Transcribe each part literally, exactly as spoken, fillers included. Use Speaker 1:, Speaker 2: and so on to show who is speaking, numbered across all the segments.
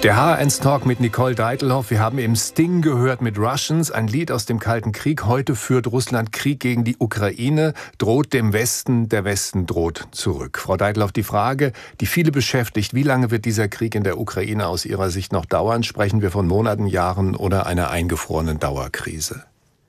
Speaker 1: Der H eins Talk mit Nicole Deitelhoff. Wir haben eben Sting gehört mit Russians, ein Lied aus dem Kalten Krieg. Heute führt Russland Krieg gegen die Ukraine, droht dem Westen, der Westen droht zurück. Frau Deitelhoff, die Frage, die viele beschäftigt, wie lange wird dieser Krieg in der Ukraine aus Ihrer Sicht noch dauern? Sprechen wir von Monaten, Jahren oder einer eingefrorenen Dauerkrise?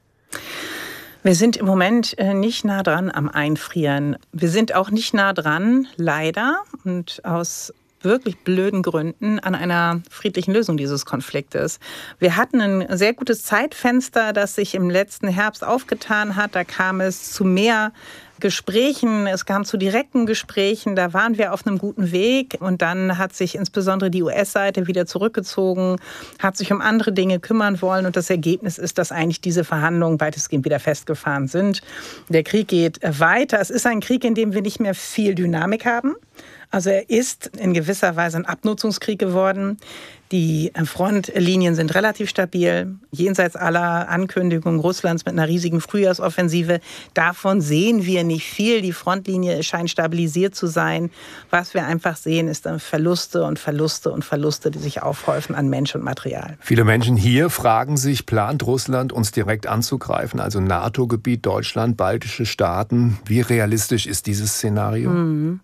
Speaker 2: Wir sind im Moment nicht nah dran am Einfrieren. Wir sind auch nicht nah dran, leider, und aus wirklich blöden Gründen, an einer friedlichen Lösung dieses Konfliktes. Wir hatten ein sehr gutes Zeitfenster, das sich im letzten Herbst aufgetan hat. Da kam es zu mehr Gesprächen, es kam zu direkten Gesprächen, da waren wir auf einem guten Weg und dann hat sich insbesondere die U S-Seite wieder zurückgezogen, hat sich um andere Dinge kümmern wollen und das Ergebnis ist, dass eigentlich diese Verhandlungen weitestgehend wieder festgefahren sind. Der Krieg geht weiter. Es ist ein Krieg, in dem wir nicht mehr viel Dynamik haben. Also er ist in gewisser Weise ein Abnutzungskrieg geworden. Die Frontlinien sind relativ stabil, jenseits aller Ankündigungen Russlands mit einer riesigen Frühjahrsoffensive. Davon sehen wir nicht viel. Die Frontlinie scheint stabilisiert zu sein. Was wir einfach sehen, ist dann Verluste und Verluste und Verluste, die sich aufhäufen an Mensch und Material.
Speaker 1: Viele Menschen hier fragen sich, plant Russland uns direkt anzugreifen? Also NATO-Gebiet, Deutschland, baltische Staaten. Wie realistisch ist dieses Szenario?
Speaker 2: Mhm.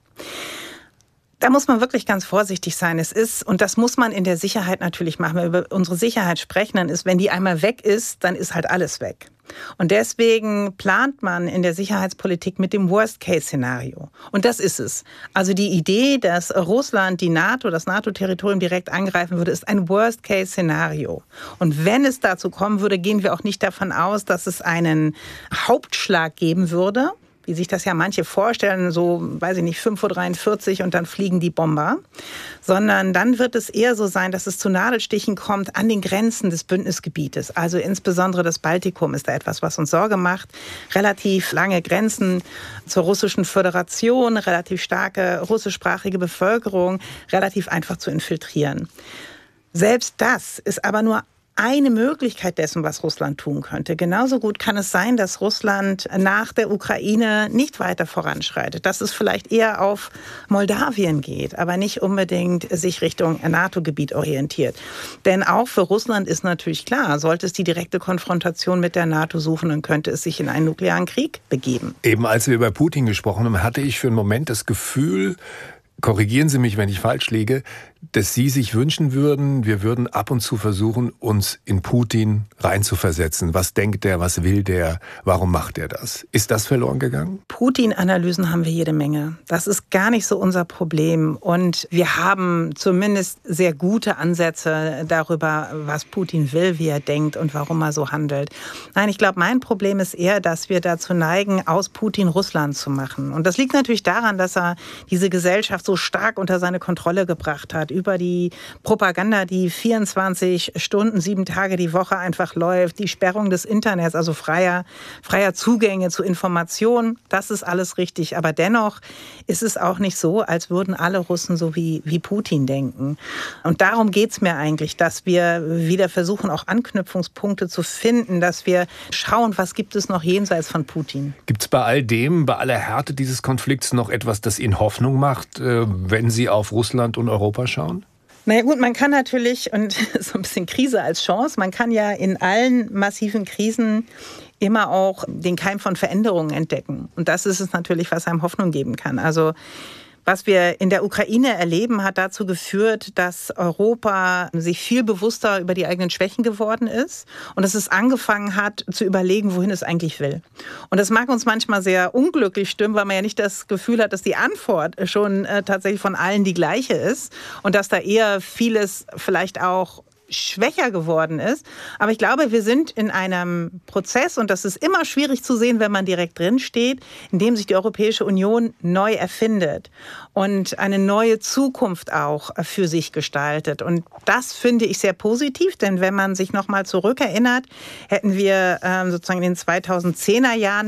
Speaker 2: Da muss man wirklich ganz vorsichtig sein. Es ist, und das muss man in der Sicherheit natürlich machen, wenn wir über unsere Sicherheit sprechen, dann ist, wenn die einmal weg ist, dann ist halt alles weg. Und deswegen plant man in der Sicherheitspolitik mit dem Worst-Case-Szenario. Und das ist es. Also die Idee, dass Russland die NATO, das NATO-Territorium direkt angreifen würde, ist ein Worst-Case-Szenario. Und wenn es dazu kommen würde, gehen wir auch nicht davon aus, dass es einen Hauptschlag geben würde, wie sich das ja manche vorstellen, so, weiß ich nicht, fünf Uhr dreiundvierzig und dann fliegen die Bomber. Sondern dann wird es eher so sein, dass es zu Nadelstichen kommt an den Grenzen des Bündnisgebietes. Also insbesondere das Baltikum ist da etwas, was uns Sorge macht. Relativ lange Grenzen zur Russischen Föderation, relativ starke russischsprachige Bevölkerung, relativ einfach zu infiltrieren. Selbst das ist aber nur eine Möglichkeit dessen, was Russland tun könnte. Genauso gut kann es sein, dass Russland nach der Ukraine nicht weiter voranschreitet, dass es vielleicht eher auf Moldawien geht, aber nicht unbedingt sich Richtung NATO-Gebiet orientiert. Denn auch für Russland ist natürlich klar, sollte es die direkte Konfrontation mit der NATO suchen, dann könnte es sich in einen nuklearen Krieg begeben.
Speaker 1: Eben als wir über Putin gesprochen haben, hatte ich für einen Moment das Gefühl, korrigieren Sie mich, wenn ich falsch liege, dass Sie sich wünschen würden, wir würden ab und zu versuchen, uns in Putin reinzuversetzen. Was denkt der, was will der, warum macht er das? Ist das verloren gegangen?
Speaker 2: Putin-Analysen haben wir jede Menge. Das ist gar nicht so unser Problem. Und wir haben zumindest sehr gute Ansätze darüber, was Putin will, wie er denkt und warum er so handelt. Nein, ich glaube, mein Problem ist eher, dass wir dazu neigen, aus Putin Russland zu machen. Und das liegt natürlich daran, dass er diese Gesellschaft so stark unter seine Kontrolle gebracht hat, über die Propaganda, die vierundzwanzig Stunden, sieben Tage die Woche einfach läuft, die Sperrung des Internets, also freier, freier Zugänge zu Informationen, das ist alles richtig. Aber dennoch ist es auch nicht so, als würden alle Russen so wie, wie Putin denken. Und darum geht es mir eigentlich, dass wir wieder versuchen, auch Anknüpfungspunkte zu finden, dass wir schauen, was gibt es noch jenseits von Putin.
Speaker 1: Gibt es bei all dem, bei aller Härte dieses Konflikts noch etwas, das Ihnen Hoffnung macht, wenn Sie auf Russland und Europa schauen?
Speaker 2: Na ja gut, man kann natürlich, und so ein bisschen Krise als Chance, man kann ja in allen massiven Krisen immer auch den Keim von Veränderungen entdecken. Und das ist es natürlich, was einem Hoffnung geben kann. Also was wir in der Ukraine erleben, hat dazu geführt, dass Europa sich viel bewusster über die eigenen Schwächen geworden ist und dass es angefangen hat, zu überlegen, wohin es eigentlich will. Und das mag uns manchmal sehr unglücklich stimmen, weil man ja nicht das Gefühl hat, dass die Antwort schon äh, tatsächlich von allen die gleiche ist und dass da eher vieles vielleicht auch schwächer geworden ist. Aber ich glaube, wir sind in einem Prozess, und das ist immer schwierig zu sehen, wenn man direkt drin steht, in dem sich die Europäische Union neu erfindet und eine neue Zukunft auch für sich gestaltet. Und das finde ich sehr positiv, denn wenn man sich noch mal zurückerinnert, hätten wir ähm, sozusagen in den zweitausendzehner Jahren